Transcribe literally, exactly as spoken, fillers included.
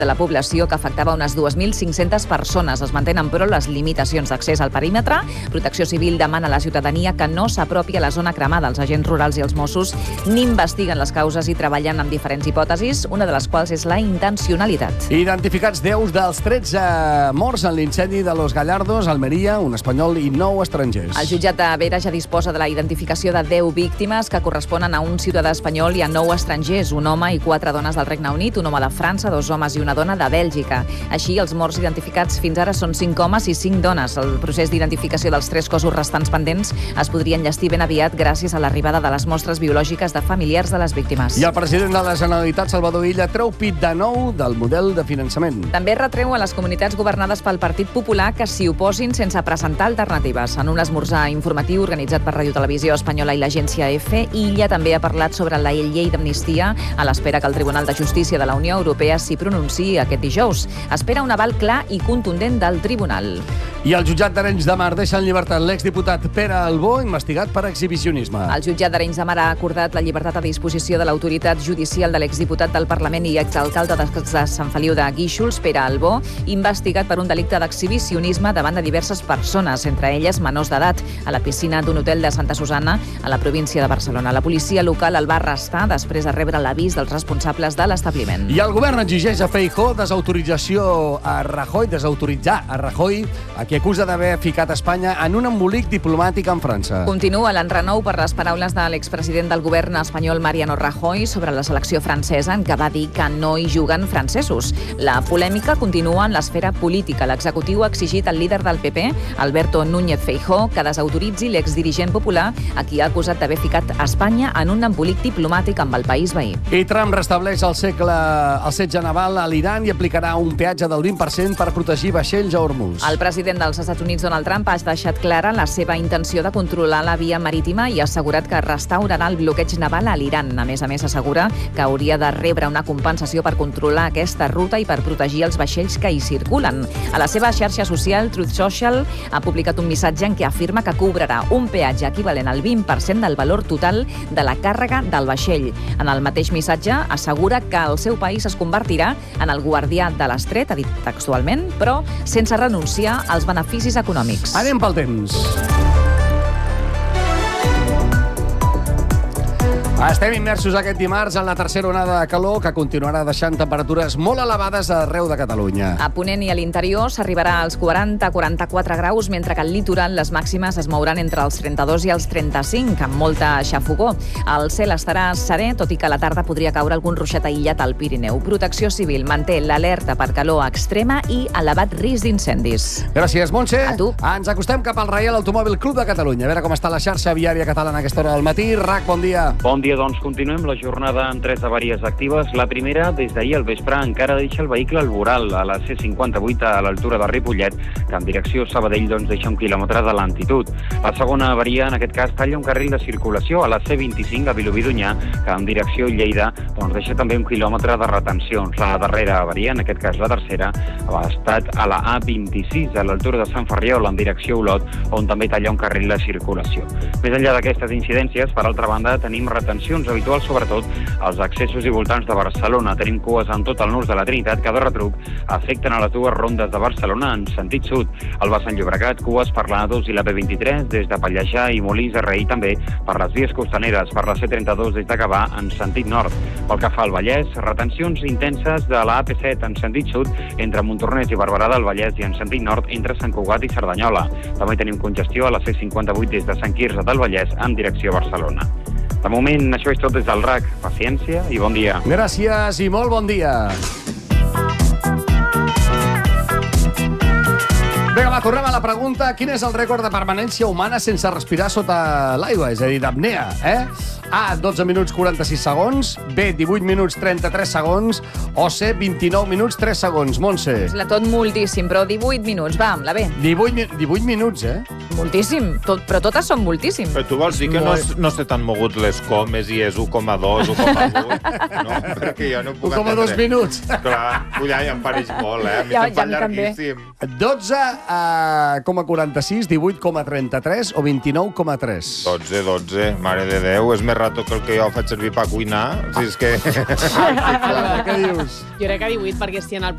de la població que afectava unes dues mil cinc-centes persones. Es mantenen, però, les limitacions d'accés al perímetre. Protecció Civil demana a la ciutadania que no s'apropi a la zona cremada. Els agents rurals i els Mossos n'investiguen les causes i treballen amb diferents hipòtesis, una de les quals és la intencionalitat. Identificats deu dels tretze morts en l'incendi de Los Gallardos, Almeria, un espanyol i nou estrangers. El jutjat de Vera ja disposa de la identificació de deu víctimes que corresponen a un ciutadà espanyol i a nou estrangers, un home i quatre dones del Regne Unit, un home de França, dos homes i una dona de Bèlgica. Així, els morts identificats fins ara són cinc homes i cinc dones. El procés d'identificació dels tres cossos restants pendents es podria enllestir ben aviat gràcies a l'arribada de les mostres biològiques de familiars de les víctimes. I el president de la Generalitat, Salvador Illa, treu pit de nou del model de finançament. També retreu a les comunitats governades pel Partit Popular que s'hi oposin sense presentar alternatives. En un esmorzar informatiu organitzat per Radio Televisió Espanyola i l'agència EFE, Illa també ha parlat sobre la llei d'amnistia a l'espera que el Tribunal de Justícia de la Unió Europea s'hi pronunciï aquest dijous. Espera un aval clar i contundent del tribunal. I el jutjat d'Arenys de Mar deixa en llibertat l'exdiputat Pere Albó, investigat per exhibicionisme. El jutjat d'Arenys de Mar ha acordat la llibertat a disposició de l'autoritat judicial de l'exdiputat del Parlament i exalcalde de Sant Feliu de Guíxols, Pere Albó, investigat per un delicte d'exhibicionisme davant de diverses persones, entre elles menors d'edat, a la piscina d'un hotel de Santa Susana, a la província de Barcelona. La policia local el va arrestar després de rebre l'avís dels responsables de l'establiment. I el govern exigeix a Feijóo desautorització a Rajoy, desautoritzar a Rajoy, a qui acusa d'haver ficat Espanya en un embolic diplomàtic en França. Continua l'enrenou per les paraules de l'expresident del govern espanyol Mariano Rajoy sobre la selecció francesa, en què va dir que no hi juguen francesos. La polèmica continua en l'esfera política. L'executiu ha exigit al líder del P P, Alberto Núñez Feijóo, que desautoritzi l'exdirigent popular a qui ha acusat d'haver ficat Espanya en un embolic diplomàtic amb el país veí. I Trump restableix el, segle, el setge naval a l'Iran i aplicarà un peatge del vint per cent per protegir vaixells a Hormuz. El president dels Estats Units, Donald Trump, ha deixat clara la seva intenció de controlar la via marítima i ha assegurat que restaurarà el bloqueig naval a l'Iran. A més a més, assegura que hauria de rebre una compensació per controlar aquesta ruta i per protegir els vaixells que hi circulen. A la seva xarxa social, Truth Social, ha publicat un missatge en què afirma que cobrarà un peatge equivalent al vint per cent del valor total de la càrrega del vaixell. En el mateix missatge, assegura que el seu país es convertirà en el guardià de l'estret, ha dit textualment, però sense renunciar als beneficis econòmics. Anem pel temps. Estem immersos aquest dimarts en la tercera onada de calor que continuarà deixant temperatures molt elevades arreu de Catalunya. A Ponent i a l'interior s'arribarà als quaranta a quaranta-quatre graus, mentre que al litoral les màximes es mouran entre els trenta-dos i els trenta-cinc, amb molta xafogor. El cel estarà serè, tot i que a la tarda podria caure algun ruixat aïllat al Pirineu. Protecció Civil manté l'alerta per calor extrema i elevat risc d'incendis. Gràcies, Montse. A tu. Ens acostem cap al Reial Automòbil Club de Catalunya. A veure com està la xarxa viària catalana a aquesta hora del matí. Rac, bon dia. Bon dia. Doncs continuem la jornada amb tres avaries actives. La primera, des d'ahir al vespre, encara deixa el vehicle al voral a la C cinquanta-vuit a l'altura de Ripollet, que en direcció Sabadell doncs, deixa un quilòmetre de lentitud. La segona avaria, en aquest cas, talla un carril de circulació a la C vint-i-cinc a Vilobí d'Onyar, que en direcció Lleida doncs, deixa també un quilòmetre de retencions. La darrera avaria, en aquest cas la tercera, ha estat a la A vint-i-sis a l'altura de Sant Ferriol en direcció Olot, on també talla un carril de circulació. Més enllà d'aquestes incidències, per altra banda, tenim retencions habituals, sobretot als accessos i voltants de Barcelona. Tenim cues en tot el nus de la Trinitat que de retruc afecten a les dues rondes de Barcelona en sentit sud. Al Baix Sant Llobregat, cues per l'A dos i la B vint-i-tres des de Pallejà i Molins de Rei, també per les vies costaneres, per la C trenta-dos des de Gavà en sentit nord. Pel que fa al Vallès, retencions intenses de la A P set en sentit sud entre Montornès i Barberà del Vallès i en sentit nord entre Sant Cugat i Cerdanyola. També tenim congestió a la C cinquanta-vuit des de Sant Quirze del Vallès en direcció a Barcelona. De moment, això és tot des del R A C. Paciència i bon dia. Gràcies i molt bon dia. Vinga, va, tornem a la pregunta. Quin és el rècord de permanència humana sense respirar sota l'aigua? És a dir, d'apnea, eh? A, dotze minuts quaranta-sis segons, B, divuit minuts trenta-tres segons, o C, vint-i-nou minuts tres segons. Montse. És la tot moltíssim, però divuit minuts, va, amb la B. divuit, divuit minuts, eh? Moltíssim, tot, però totes són moltíssim. Però tu vols dir que no, no se t'han mogut les comes i és u coma dos, u coma vuit? No, perquè jo no puc u coma dos minuts. Clar, ja, ja em pareix molt, eh? A mi Ja, se'm ja fa a mi també. llarguíssim. dotze coma quaranta-sis, divuit coma trenta-tres o vint-i-nou coma tres? dotze, dotze, mare de Déu, és més rato que el que jo faig servir per cuinar. Si és que... Què dius? Jo crec que divuit, perquè si en el